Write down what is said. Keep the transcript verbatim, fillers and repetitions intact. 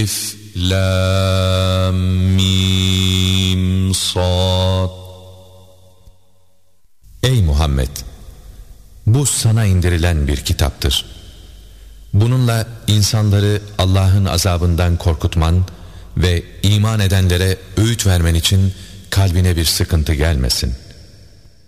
Elif, Lam, Mim, Sad. Ey Muhammed! Bu sana indirilen bir kitaptır. Bununla insanları Allah'ın azabından korkutman ve iman edenlere öğüt vermen için kalbine bir sıkıntı gelmesin.